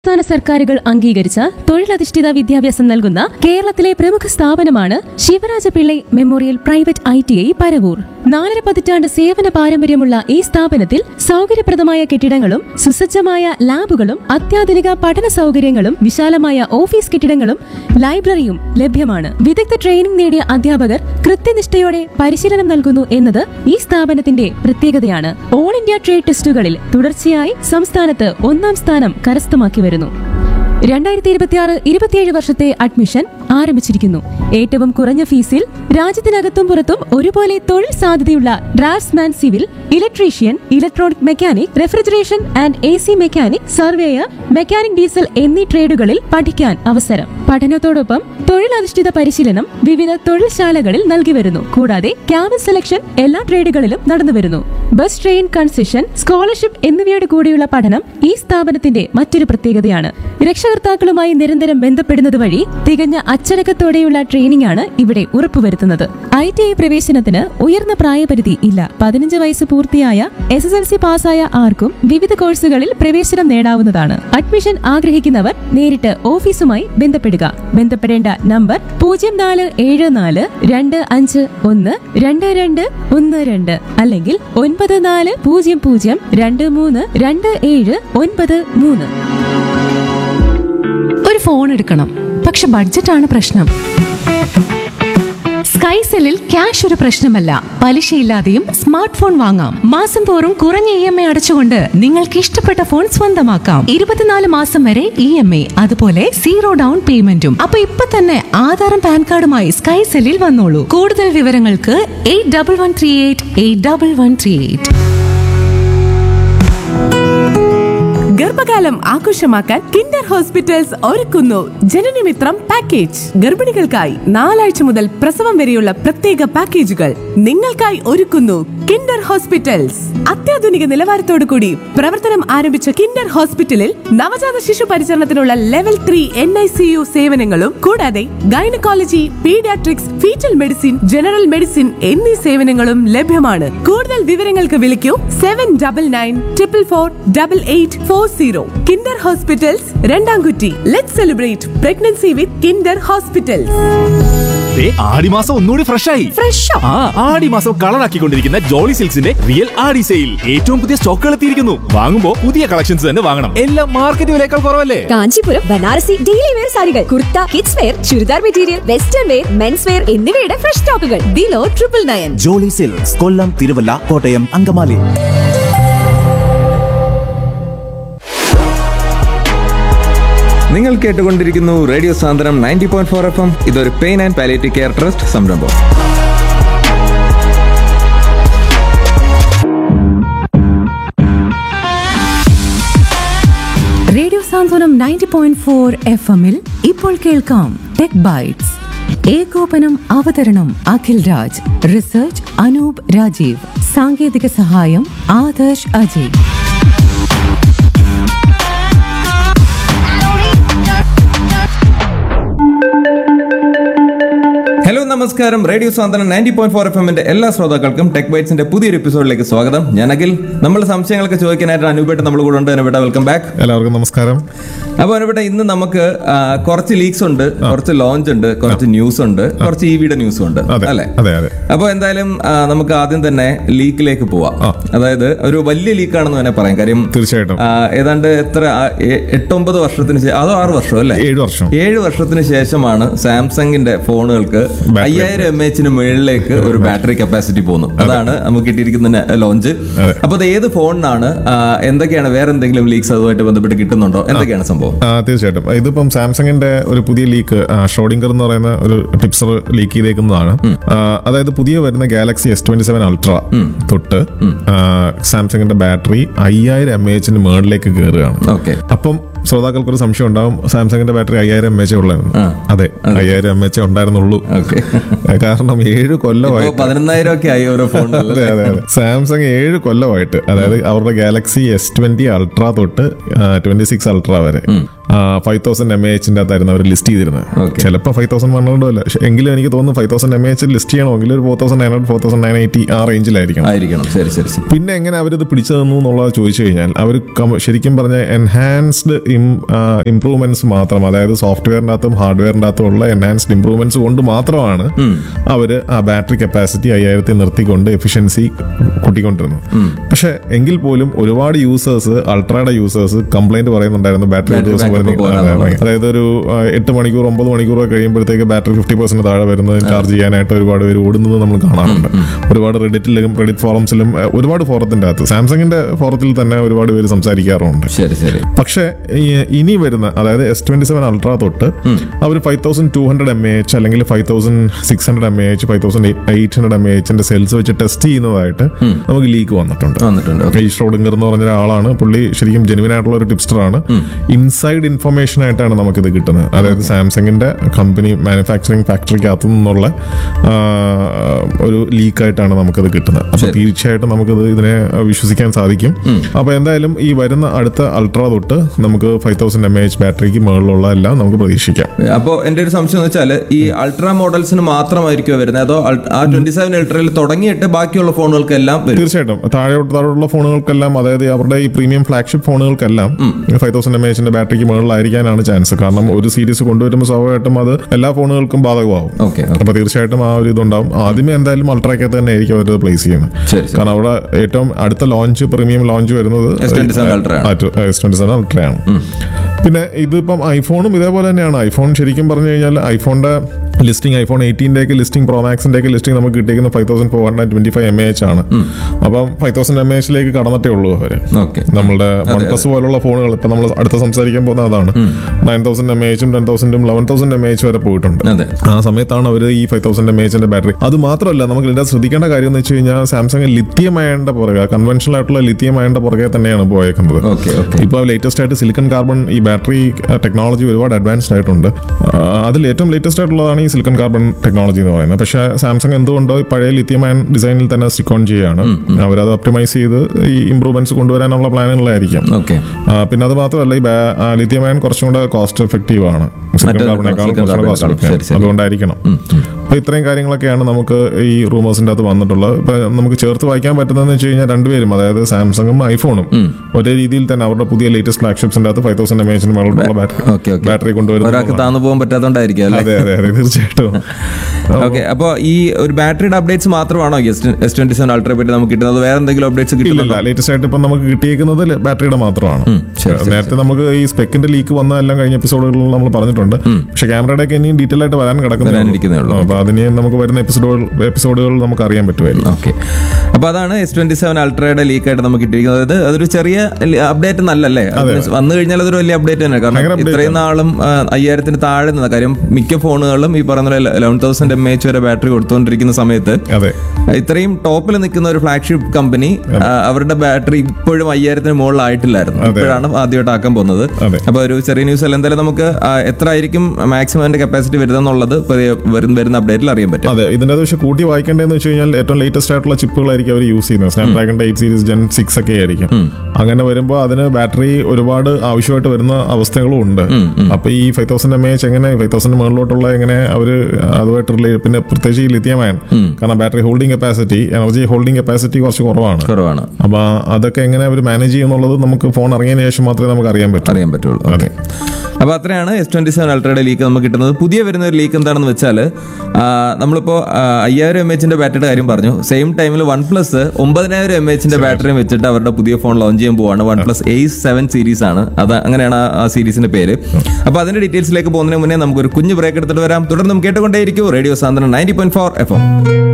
സംസ്ഥാന സർക്കാരുകൾ അംഗീകരിച്ച തൊഴിലധിഷ്ഠിത വിദ്യാഭ്യാസം നൽകുന്ന കേരളത്തിലെ പ്രമുഖ സ്ഥാപനമാണ് Shivaraja Pillai memorial private ITI Paravur. 4.5 പതിറ്റാണ്ട് സേവന പാരമ്പര്യമുള്ള ഈ സ്ഥാപനത്തിൽ സൗകര്യപ്രദമായ കെട്ടിടങ്ങളും സുസജ്ജമായ ലാബുകളും അത്യാധുനിക പഠന സൗകര്യങ്ങളും വിശാലമായ ഓഫീസ് കെട്ടിടങ്ങളും ലൈബ്രറിയും ലഭ്യമാണ്. വിദഗ്ധ ട്രെയിനിംഗ് നേടിയ അധ്യാപകർ കൃത്യനിഷ്ഠയോടെ പരിശീലനം നൽകുന്നു എന്നത് ഈ സ്ഥാപനത്തിന്റെ പ്രത്യേകതയാണ്. ഓൾ ഇന്ത്യ ട്രേഡ് ടെസ്റ്റുകളിൽ തുടർച്ചയായി സംസ്ഥാനത്ത് 1ാം സ്ഥാനം കരസ്ഥമാക്കി വരുന്നു. 2026-27 വർഷത്തെ അഡ്മിഷൻ ആരംഭിച്ചിരിക്കുന്നു. ഏറ്റവും കുറഞ്ഞ ഫീസിൽ രാജ്യത്തിനകത്തും പുറത്തും ഒരുപോലെ തൊഴിൽ സാധ്യതയുള്ള draughtsman, civil, electrician, electronic mechanic, refrigeration and AC mechanic, surveyor, mechanic diesel എന്നീ ട്രേഡുകളിൽ പഠിക്കാൻ അവസരം. പഠനത്തോടൊപ്പം തൊഴിലധിഷ്ഠിത പരിശീലനം വിവിധ തൊഴിൽശാലകളിൽ നൽകി വരുന്നു. കൂടാതെ ക്യാമ്പസ് സെലക്ഷൻ എല്ലാ ട്രേഡുകളിലും നടന്നുവരുന്നു. ബസ്, ട്രെയിൻ കൺസെഷൻ, സ്കോളർഷിപ്പ് എന്നിവയോട് കൂടിയുള്ള പഠനം ഈ സ്ഥാപനത്തിന്റെ മറ്റൊരു പ്രത്യേകതയാണ്. രക്ഷകർത്താക്കളുമായി നിരന്തരം ബന്ധപ്പെടുന്നത് വഴി തികഞ്ഞ അച്ചടക്കത്തോടെയുള്ള ട്രെയിനിംഗ് ആണ് ഇവിടെ ഉറപ്പുവരുത്തുന്നത്. ITI പ്രവേശനത്തിന് ഉയർന്ന പ്രായപരിധി ഇല്ല. 15 വയസ്സ് പൂർത്തിയായ SSLC പാസ്സായ ആർക്കും വിവിധ കോഴ്സുകളിൽ പ്രവേശനം നേടാവുന്നതാണ്. അഡ്മിഷൻ ആഗ്രഹിക്കുന്നവർ നേരിട്ട് ഓഫീസുമായി ബന്ധപ്പെടുക. ബന്ധപ്പെടേണ്ട നമ്പർ 0425512212 അല്ലെങ്കിൽ 9400232793. ഒരു ഫോൺ എടുക്കണം, പക്ഷെ ബഡ്ജറ്റാണ് പ്രശ്നം. സ്കൈസെല്ലിൽ ക്യാഷ് ഒരു പ്രശ്നമല്ല. പലിശയില്ലാതെയും സ്മാർട്ട് ഫോൺ വാങ്ങാം. മാസം തോറും കുറഞ്ഞ EMI അടച്ചുകൊണ്ട് നിങ്ങൾക്ക് ഇഷ്ടപ്പെട്ട ഫോൺ സ്വന്തമാക്കാം. 24 മാസം വരെ EMI, അതുപോലെ 0 ഡൗൺ പേയ്മെന്റും. അപ്പൊ ഇപ്പൊ തന്നെ ആധാറും പാൻ കാർഡുമായി സ്കൈസെല്ലിൽ വന്നോളൂ. കൂടുതൽ വിവരങ്ങൾക്ക് 8138 ഗർഭകാലം ആഘോഷമാക്കാൻ കിൻഡർ ഹോസ്പിറ്റൽസ് ഒരുക്കുന്നു ജനനമിത്രം പാക്കേജ്. ഗർഭിണികൾക്കായി 4 ആഴ്ച മുതൽ പ്രസവം വരെയുള്ള പ്രത്യേക പാക്കേജുകൾ നിങ്ങൾക്കായി ഒരുക്കുന്നു കിൻഡർ ഹോസ്പിറ്റൽസ്. അത്യാധുനിക നിലവാരത്തോടു കൂടി പ്രവർത്തനം ആരംഭിച്ച കിൻഡർ ഹോസ്പിറ്റലിൽ നവജാത ശിശു പരിചരണത്തിനുള്ള ലെവൽ 3 NICU സേവനങ്ങളും കൂടാതെ gynaecology, paediatrics, fetal medicine, general medicine എന്നീ സേവനങ്ങളും ലഭ്യമാണ്. കൂടുതൽ വിവരങ്ങൾക്ക് വിളിക്കൂ 7944448840. Kinder hospitals, രണ്ടാംകുറ്റി. Let's celebrate pregnancy with Kinder hospitals. ആടിമാസം ഒന്നുകൂടി ഫ്രഷായി. ആടിമാസം കളറാക്കിക്കൊണ്ടിരിക്കുന്ന ജോളി സിൽക്സിന്റെ റിയൽ ആടി സെയിൽ. ഏറ്റവും പുതിയ സ്റ്റോക്കുകൾ എത്തിയിരിക്കുന്നു. വാങ്ങുമ്പോൾ പുതിയ കളക്ഷൻസ് തന്നെ വാങ്ങണം. എല്ലാം മാർക്കറ്റ് വിലയേക്കാൾ കുറവല്ലേ? കാഞ്ചീപുരം, ബനാറസി, ഡെയിലി വെയർ സാരികൾ, kurta, kids wear, churidar material, western wear, men's wear എന്നിവയുടെ ഫ്രഷ് സ്റ്റോക്കുകൾ ബിലോ 999. ജോളി സിൽക്സ്, കൊല്ലം, തിരുവല്ല, കോട്ടയം, അങ്കമാലി. നിങ്ങൾ കേട്ടുകൊണ്ടിരിക്കുന്നു റേഡിയോ സാന്ത്വനം 90.4 FM. ഇതൊരു pain and palliative care trust സംരംഭം. റേഡിയോ സാന്ത്വനം 90.4 FM-ൽ ഇപ്പോൾ കേൾക്കാം ടെക് ബൈറ്റ്സ്. ഏകോപനം അവതരണം അഖിൽ രാജ്. റിസർച്ച് അനൂപ് രാജീവ്. സാങ്കേതിക സഹായം ആദർശ് അജയ്. ഹലോ, നമസ്കാരം. റേഡിയോ സാന്ത്വനം 90.4 FM-ന്റെ എല്ലാ ശ്രോതാക്കൾക്കും ടെക് ബൈറ്റ്സിന്റെ പുതിയൊരു എപ്പിസോഡിലേക്ക് സ്വാഗതം. ഞാൻ അഖിൽ. നമ്മൾ സംശയങ്ങളൊക്കെ ചോദിക്കാനായിട്ട് അനുപേട്ട് നമ്മൾ കൂടെ ഉണ്ട്. അനുപേട്ട, വെൽക്കം ബാക്ക്. എല്ലാവർക്കും നമസ്കാരം. അപ്പൊ അനുപേട്ട, ഇന്ന് നമുക്ക് കുറച്ച് ലീക്സ് ഉണ്ട്, കുറച്ച് ലോഞ്ച് ഉണ്ട്, കുറച്ച് ന്യൂസ് ഉണ്ട്, കുറച്ച് EVയുടെ ന്യൂസും ഉണ്ട്, അല്ലെ? അപ്പൊ എന്തായാലും നമുക്ക് ആദ്യം തന്നെ ലീക്കിലേക്ക് പോവാം. അതായത് ഒരു വലിയ ലീക്കാണെന്ന് തന്നെ പറയാം. കാര്യം തീർച്ചയായിട്ടും ഏതാണ്ട് എത്ര 8-9 വർഷത്തിന് ശേഷം, അതോ 6 വർഷം അല്ലെ? 7 വർഷത്തിന് ശേഷമാണ് സാംസങ്ങിന്റെ ഫോണുകൾക്ക് 5000 mAh മുകളിലേക്ക് ഒരു ബാറ്ററി കപ്പാസിറ്റി പോകുന്നു. അതാണ് നമുക്ക് കിട്ടിയിരിക്കുന്ന ലോഞ്ച്. അപ്പൊ അത് ഏത് ഫോണിനാണ്, എന്തൊക്കെയാണ്, വേറെ എന്തെങ്കിലും ലീക്സ് അതുമായിട്ട് ബന്ധപ്പെട്ട് കിട്ടുന്നുണ്ടോ, എന്തൊക്കെയാണ് സംഭവം? തീർച്ചയായിട്ടും ഇതിപ്പം സാംസങ്ങിന്റെ ഒരു പുതിയ ലീക്ക്, ഷോഡിംഗർ എന്ന് പറയുന്ന ഒരു ടിപ്സർ ലീക്ക് ചെയ്തേക്കുന്നതാണ്. അതായത് പുതിയ വരുന്ന ഗാലക്സി S27 അൾട്ര തൊട്ട് സാംസങ്ങിന്റെ ബാറ്ററി 5000 mAh മുകളിലേക്ക് കയറുകയാണ്. അപ്പം ശ്രോതാക്കൾക്കൊരു സംശയം ഉണ്ടാവും, സാംസങ്ങിന്റെ ബാറ്ററി 5000 mAh ഉള്ളതെന്ന്. അതെ, 5000 mAh ഉണ്ടായിരുന്നുള്ളൂ. കാരണം 7 കൊല്ലമായിട്ട് 11000 ഒക്കെ ആയി ഓരോ ഫോൺ. അതെ അതെ അതെ, സാംസങ് 7 കൊല്ലമായിട്ട്, അതായത് അവരുടെ ഗാലക്സി S20 അൾട്ര തൊട്ട് 26 അൾട്ര വരെ 5000 mAh അകത്തായിരുന്നു അവർ ലിസ്റ്റ് ചെയ്തിരുന്നത്. ചിലപ്പോൾ 5100 അല്ല, എങ്കിലും എനിക്ക് തോന്നുന്നു 5000 mAh ലിസ്റ്റ് ചെയ്യണമെങ്കിൽ ഒരു 4900 4980 ആ റേഞ്ചിലായിരിക്കണം. പിന്നെ എങ്ങനെ അവരിത് പിടിച്ചു തന്നു എന്നുള്ളത് ചോദിച്ചു കഴിഞ്ഞാൽ അവർ ശരിക്കും പറഞ്ഞ എൻഹാൻസ്ഡ് ഇംപ്രൂവ്മെന്റ്സ് മാത്രം, അതായത് സോഫ്റ്റ്വെയറിന്റെ അകത്തും ഹാർഡ്വെയറിന്റെ അകത്തും ഉള്ള എൻഹാൻസ്ഡ് ഇംപ്രൂവ്മെന്റ്സ് കൊണ്ട് മാത്രമാണ് അവർ ആ ബാറ്ററി കപ്പാസിറ്റി 5000 നിർത്തിക്കൊണ്ട് എഫിഷ്യൻസി കൂട്ടിക്കൊണ്ടിരുന്നു. പക്ഷെ എങ്കിൽ പോലും ഒരുപാട് യൂസേഴ്സ്, അൾട്രയുടെ യൂസേഴ്സ് കംപ്ലൈന്റ് പറയുന്നുണ്ടായിരുന്നു ബാറ്ററി ഒരു ദിവസം അതായത് ഒരു 8 മണിക്കൂർ 9 മണിക്കൂർ കഴിയുമ്പോഴത്തേക്ക് ബാറ്ററി 50% താഴെ വരുന്നത് ചാർജ് ചെയ്യാനായിട്ട് ഒരുപാട് പേര് ഓടുന്നത് നമ്മൾ കാണാറുണ്ട്. ഒരുപാട് റെഡിറ്റിലും റെഡിറ്റ് ഫോറംസിലും ഒരുപാട് ഫോറത്തിന്റെ അകത്ത് സാംസങ്ങിന്റെ ഫോറത്തിൽ തന്നെ ഒരുപാട് പേര് സംസാരിക്കാറുണ്ട്. പക്ഷെ ഇനി വരുന്ന അതായത് S27 അൾട്ര തൊട്ട് അവർ 5200 mAh അല്ലെങ്കിൽ 5600 mAh 5800 mAh സെൽസ് വെച്ച് ടെസ്റ്റ് ചെയ്യുന്നതായിട്ട് നമുക്ക് ലീക്ക് വന്നിട്ടുണ്ട്. ഈ ഷ്രോഡിംഗർ എന്ന് പറഞ്ഞ ഒരാളാണ്, പുള്ളി ശരിക്കും ജെനുവിൻ ആയിട്ടുള്ള ഒരു ടിപ്സ്റ്റർ ആണ്. ഇൻസൈഡ് ഇൻഫർമേഷൻ ആയിട്ടാണ് നമുക്കിത് കിട്ടുന്നത്. അതായത് സാംസങ്ങിന്റെ കമ്പനി മാനുഫാക്ചറിംഗ് ഫാക്ടറിക്കകത്തു നിന്നുള്ള ഒരു ലീക്കായിട്ടാണ് നമുക്കത് കിട്ടുന്നത്. അപ്പൊ തീർച്ചയായിട്ടും നമുക്കത് ഇതിനെ വിശ്വസിക്കാൻ സാധിക്കും. അപ്പൊ എന്തായാലും ഈ വരുന്ന അടുത്ത അൾട്ര തൊട്ട് നമുക്ക് 5000 mAh ബാറ്ററിക്ക് മുകളിലുള്ള എല്ലാം നമുക്ക് പ്രതീക്ഷിക്കാം. അപ്പോൾ എന്റെ ഒരു സംശയം എന്ന് വെച്ചാൽ ഈ അൾട്ര മോഡൽസിന് മാത്രമായിരിക്കും വരുന്നത്, അതോ ആ 27 അൾട്രയിൽ തുടങ്ങിയിട്ട് ബാക്കിയുള്ള ഫോണുകൾക്കെല്ലാം? തീർച്ചയായിട്ടും താഴെയുള്ള ഫോണുകൾക്കെല്ലാം, അതായത് അവരുടെ ഈ പ്രീമിയം ഫ്ലാഗ്ഷിപ്പ് ഫോണുകൾക്കെല്ലാം 5000 mAh ബാറ്ററിക്ക് മുകളിലായിരിക്കാനാണ് ചാൻസ്. കാരണം ഒരു സീരീസ് കൊണ്ടുവരുമ്പോൾ സ്വാഭാവികമായിട്ടും അത് എല്ലാ ഫോണുകൾക്കും ബാധകമാവും. അപ്പൊ തീർച്ചയായിട്ടും ആ ഒരു ഇതുണ്ടാവും. ആദ്യമേ എന്തായാലും അൾട്രയ്ക്കകത്ത് തന്നെ ആയിരിക്കും അവർ പ്ലേസ് ചെയ്യുന്നത്. കാരണം അവിടെ ഏറ്റവും അടുത്ത ലോഞ്ച്, പ്രീമിയം ലോഞ്ച് വരുന്നത് S27 അൾട്രയാണ്. പിന്നെ ഇതിപ്പം ഐഫോണും ഇതേപോലെ തന്നെയാണ്. ഐഫോൺ ശരിക്കും പറഞ്ഞു കഴിഞ്ഞാൽ ഐഫോണിന്റെ listing, iPhone 18 listing, pro മാക്സിന്റെ listing നമുക്ക് കിട്ടിയിരിക്കുന്നത് 5425 mAh ആണ്. അപ്പം 5000 mAh കടന്നിട്ടേ ഉള്ളൂ അവര്. നമ്മളുടെ OnePlus പോലുള്ള ഫോണുകൾ ഇപ്പൊ നമ്മൾ അടുത്ത സംസാരിക്കാൻ പോകുന്ന അതാണ് 9000 mAh 10,000 11,000 mAh വരെ പോയിട്ടുണ്ട്. ആ സമയത്താണ് അവർ ഈ 5000 mAh ബാറ്ററി. അത് മാത്രമല്ല, നമുക്ക് ഇതിന്റെ ശ്രദ്ധിക്കേണ്ട കാര്യം എന്ന് വെച്ച് കഴിഞ്ഞാൽ സാംസങ് ലിത്തിയം അയണിന്റെ പുറകെ, കൺവെൻഷണൽ ആയിട്ടുള്ള ലിത്തിയം അയണിന്റെ പുറകെ തന്നെയാണ് പോയേക്കുന്നത്. ഇപ്പൊ ലേറ്റസ്റ്റ് ആയിട്ട് സിലിക്കൺ കാർബൺ ഈ ബാറ്ററി ടെക്നോളജി ഒരുപാട് അഡ്വാൻസ്ഡ് ആയിട്ടുണ്ട്. അതിൽ ഏറ്റവും ലേറ്റസ്റ്റ് ആയിട്ടുള്ളതാണ് ഈ സിലിക്കൺ കാർബൺ ടെക്നോളജി എന്ന് പറയുന്നത്. പക്ഷേ സാംസങ് എന്തുകൊണ്ടോ പഴയ ലിത്തിയം അയൺ ഡിസൈനിൽ തന്നെ സ്റ്റിക്ക് ഓൺ ചെയ്യാണ്. അവരത് ഒപ്റ്റിമൈസ് ചെയ്ത് ഈ ഇംപ്രൂവ്മെന്റ്സ് കൊണ്ടുവരാനുള്ള പ്ലാനുകളായിരിക്കും. പിന്നെ അത് മാത്രമല്ല, ഈ ലിത്തിയം അയൺ കുറച്ചും കൂടെ കോസ്റ്റ് എഫക്റ്റീവ് ആണ് സിലിക്കൺ കാർബണേക്കാൾ കുറച്ചുകൂടെ കോസ്റ്റ് എഫക്റ്റീവ്, അതുകൊണ്ടായിരിക്കണം. അപ്പൊ ഇത്രയും കാര്യങ്ങളൊക്കെയാണ് നമുക്ക് ഈ റൂമേഴ്സിന്റെ അകത്ത് വന്നിട്ടുള്ളത്. ഇപ്പൊ നമുക്ക് ചേർത്ത് വായിക്കാൻ പറ്റുന്നതെന്ന് വെച്ച് കഴിഞ്ഞാൽ രണ്ടുപേരും, അതായത് സാംസങ്ങും ഐഫോണും ഒരേ രീതിയിൽ തന്നെ അവരുടെ പുതിയ ലേറ്റസ്റ്റ് ഫ്ലാഗ്ഷിപ്സിന്റെ അകത്ത് 5000 mAh ബാറ്ററി കൊണ്ടുവരുന്നത് ഒരാൾക്ക് താന്നു പോകാൻ പറ്റാത്തതുകൊണ്ടായിരിക്കും. അതെ അതെ അതെ, തീർച്ചയായിട്ടും. ഓക്കെ, അപ്പോൾ ഈ ഒരു ബാറ്ററിയുടെ അപ്ഡേറ്റ്സ് മാത്രമാണോ S27 അൾട്രയെ പറ്റി നമുക്ക് കിട്ടുന്നത്? വേറെ എന്തെങ്കിലും അപ്ഡേറ്റ്സ് കിട്ടുന്നില്ല. ലേറ്റസ്റ്റ് ആയിട്ട് ഇപ്പൊ നമുക്ക് കിട്ടിയേക്കുന്നത് ബാറ്ററിയുടെ മാത്രമാണ്. നേരത്തെ നമുക്ക് ഈ സ്പെക്കിന്റെ ലീക്ക് വന്നതെല്ലാം കഴിഞ്ഞ എപ്പിസോഡുകളിൽ നമ്മൾ പറഞ്ഞിട്ടുണ്ട്. പക്ഷെ ക്യാമറയുടെ ഒക്കെ ഇനിയും ഡീറ്റെയിൽ ആയിട്ട് വരാൻ കിടക്കുന്നുള്ളൂ. അപ്പൊ അതിനെ നമുക്ക് വരുന്ന എപ്പിസോഡുകൾ നമുക്ക് അറിയാൻ പറ്റുമായിരുന്നു. ഓക്കെ, അപ്പൊ അതാണ് S27 അൾട്രയുടെ ലീക്കായിട്ട് നമുക്ക് കിട്ടിയിരിക്കുന്നത്. അതൊരു ചെറിയ അപ്ഡേറ്റ് നല്ലല്ലേ? വന്നു കഴിഞ്ഞാൽ അതൊരു വലിയ അപ്ഡേറ്റ് തന്നെ. കാരണം ഇത്രയും നാളും 5000 താഴെ നിന്ന കാര്യം, മിക്ക ഫോണുകളും ഈ പറഞ്ഞ 11,000 mAh വരെ ബാറ്ററി കൊടുത്തുകൊണ്ടിരിക്കുന്ന സമയത്ത് ഇത്രയും ടോപ്പിൽ നിൽക്കുന്ന ഒരു ഫ്ലാഗ്ഷിപ്പ് കമ്പനി അവരുടെ ബാറ്ററി ഇപ്പോഴും 5000 മുകളിലായിട്ടില്ലായിരുന്നു. ഇപ്പോഴാണ് ആദ്യമായിട്ട് ആക്കാൻ പോകുന്നത്. അപ്പൊ ഒരു ചെറിയ ന്യൂസ് അല്ല, എന്തായാലും നമുക്ക് എത്ര ആയിരിക്കും മാക്സിമം അതിന്റെ കപ്പാസിറ്റി വരുന്നുള്ളത് വരുന്ന അപ്ഡേറ്റിൽ അറിയാൻ പറ്റും. അതെ, ഇതിന്റെ പക്ഷേ കൂട്ടി വായിക്കേണ്ടതെന്ന് വെച്ച് കഴിഞ്ഞാൽ ഏറ്റവും ലേറ്റസ്റ്റ് ആയിട്ടുള്ള ചിപ്പുകളായിരിക്കും അവർ യൂസ് ചെയ്യുന്നത്. സ്നാപ്ഡ്രാഗണിന്റെ 8 സീരീസ് Gen 6 ഒക്കെ ആയിരിക്കും. അങ്ങനെ വരുമ്പോൾ അതിന് ബാറ്ററി ഒരുപാട് ആവശ്യമായിട്ട് വരുന്ന അവസ്ഥകളും ഉണ്ട്. അപ്പൊ ഈ 5000 mAh എങ്ങനെ 5000 മുകളിലോട്ടുള്ള എങ്ങനെ അവര് അതുമായിട്ട് പിന്നെ പ്രത്യേകിച്ച് ഈ ലിത്തിയം അയൺ, കാരണം battery holding capacity, energy holding capacity കുറച്ച് കുറവാണ്. അപ്പൊ അതൊക്കെ എങ്ങനെ അവർ മാനേജ് ചെയ്യുന്നുള്ളത് നമുക്ക് ഫോൺ ഇറങ്ങിയതിനു ശേഷം മാത്രമേ നമുക്ക് അറിയാൻ പറ്റുള്ളൂ. അതെ, അപ്പൊ അത്രയാണ് S27 അൾട്രയുടെ ലീക്ക് നമുക്ക് കിട്ടുന്നത്. പുതിയ വരുന്ന ഒരു ലീക്ക് എന്താണെന്ന് വെച്ചാൽ, നമ്മളിപ്പോ 5000 mAh ബാറ്ററിയുടെ കാര്യം പറഞ്ഞു. സെയിം ടൈമിൽ OnePlus 9000 mAh ബാറ്ററിയും വെച്ചിട്ട് അവരുടെ പുതിയ ഫോൺ ലോഞ്ച് ചെയ്യാൻ പോവാണ്. OnePlus Ace 7 സീരീസ് ആണ് അത്, അങ്ങനെയാണ് ആ സീരീസിന്റെ പേര്. അപ്പൊ അതിന്റെ ഡീറ്റെയിൽസിലേക്ക് പോകുന്നതിന് മുന്നേ നമുക്കൊരു കുഞ്ഞു ബ്രേക്ക് എടുത്തിട്ട് വരാം. തുടർന്ന് കേട്ടുകൊണ്ടേയിരിക്കും റേഡിയോ സാന്ത്വനം 90.4 FM.